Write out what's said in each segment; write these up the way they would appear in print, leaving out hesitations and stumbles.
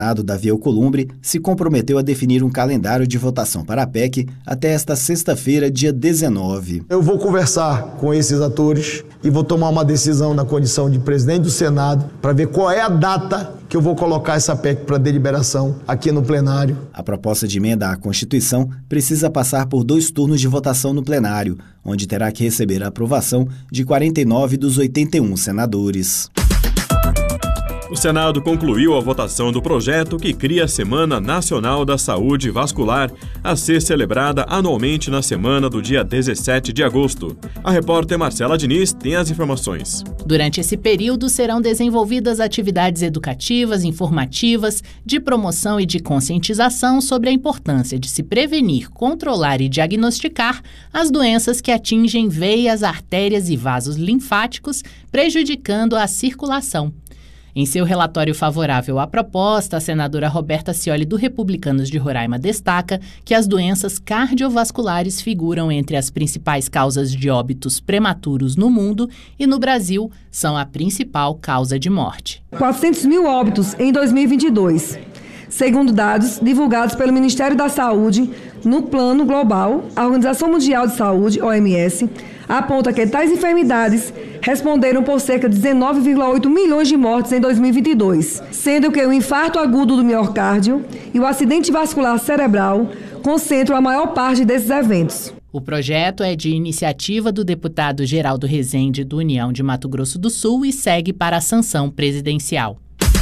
Senado, Davi Alcolumbre, se comprometeu a definir um calendário de votação para a PEC até esta sexta-feira, dia 19. Eu vou conversar com esses atores e vou tomar uma decisão na condição de presidente do Senado para ver qual é a data que eu vou colocar essa PEC para deliberação aqui no plenário. A proposta de emenda à Constituição precisa passar por 2 turnos de votação no plenário, onde terá que receber a aprovação de 49 dos 81 senadores. O Senado concluiu a votação do projeto que cria a Semana Nacional da Saúde Vascular, a ser celebrada anualmente na semana do dia 17 de agosto. A repórter Marcela Diniz tem as informações. Durante esse período serão desenvolvidas atividades educativas, informativas, de promoção e de conscientização sobre a importância de se prevenir, controlar e diagnosticar as doenças que atingem veias, artérias e vasos linfáticos, prejudicando a circulação. Em seu relatório favorável à proposta, a senadora Roberta Cioli, do Republicanos de Roraima, destaca que as doenças cardiovasculares figuram entre as principais causas de óbitos prematuros no mundo e, no Brasil, são a principal causa de morte. 400 mil óbitos em 2022. Segundo dados divulgados pelo Ministério da Saúde, no plano global, a Organização Mundial de Saúde, OMS, aponta que tais enfermidades responderam por cerca de 19,8 milhões de mortes em 2022, sendo que o infarto agudo do miocárdio e o acidente vascular cerebral concentram a maior parte desses eventos. O projeto é de iniciativa do deputado Geraldo Rezende, do União de Mato Grosso do Sul, e segue para a sanção presidencial.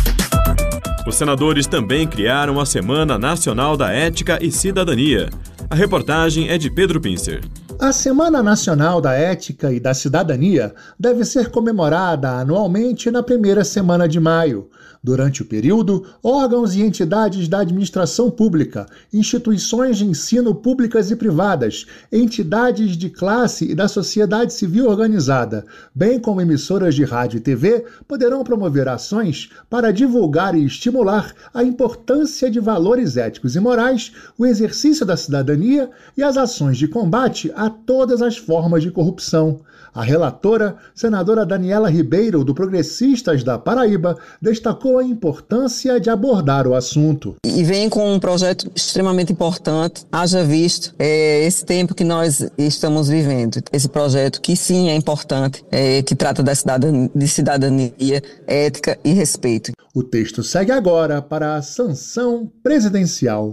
Os senadores também criaram a Semana Nacional da Ética e Cidadania. A reportagem é de Pedro Pincer. A Semana Nacional da Ética e da Cidadania deve ser comemorada anualmente na primeira semana de maio. Durante o período, órgãos e entidades da administração pública, instituições de ensino públicas e privadas, entidades de classe e da sociedade civil organizada, bem como emissoras de rádio e TV, poderão promover ações para divulgar e estimular a importância de valores éticos e morais, o exercício da cidadania e as ações de combate a todas as formas de corrupção. A relatora, senadora Daniela Ribeiro, do Progressistas da Paraíba, destacou a importância de abordar o assunto. E vem com um projeto extremamente importante, haja visto esse tempo que nós estamos vivendo. Esse projeto que sim é importante, que trata de cidadania, ética e respeito. O texto segue agora para a sanção presidencial.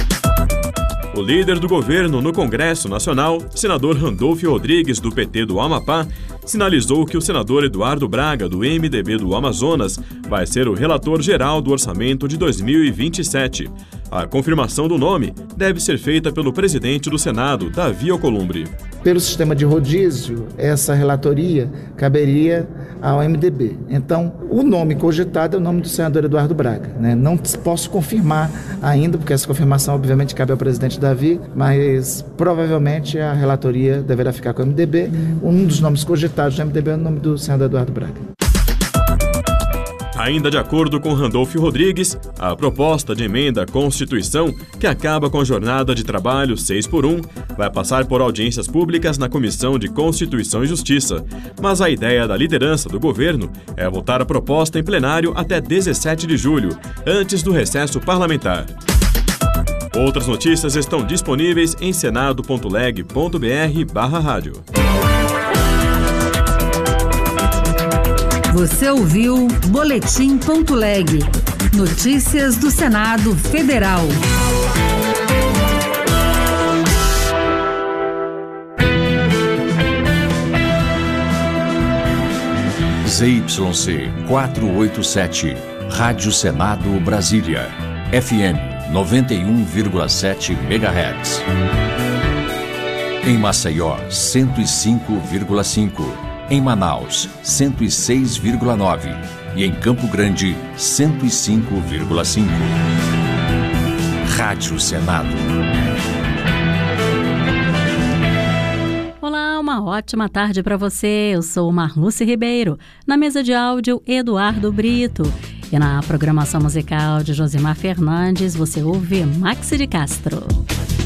O líder do governo no Congresso Nacional, senador Randolfo Rodrigues, do PT do Amapá, sinalizou que o senador Eduardo Braga, do MDB do Amazonas, vai ser o relator geral do orçamento de 2027. A confirmação do nome deve ser feita pelo presidente do Senado, Davi Alcolumbre. Pelo sistema de rodízio, essa relatoria caberia ao MDB. Então, o nome cogitado é o nome do senador Eduardo Braga, né? Não posso confirmar ainda, porque essa confirmação obviamente cabe ao presidente Davi, mas provavelmente a relatoria deverá ficar com o MDB. Um dos nomes cogitados do MDB é o nome do senador Eduardo Braga. Ainda de acordo com Randolfo Rodrigues, a proposta de emenda à Constituição, que acaba com a jornada de trabalho 6x1, vai passar por audiências públicas na Comissão de Constituição e Justiça. Mas a ideia da liderança do governo é votar a proposta em plenário até 17 de julho, antes do recesso parlamentar. Outras notícias estão disponíveis em senado.leg.br/rádio. Você ouviu Boletim.leg. Notícias do Senado Federal. ZYC 487, Rádio Senado Brasília, FM 91,7 MHz. Em Maceió, 105,5. Em Manaus, 106,9. E em Campo Grande, 105,5. Rádio Senado. Olá, uma ótima tarde para você. Eu sou Marluce Ribeiro. Na mesa de áudio, Eduardo Brito. E na programação musical de Josimar Fernandes, você ouve Maxi de Castro.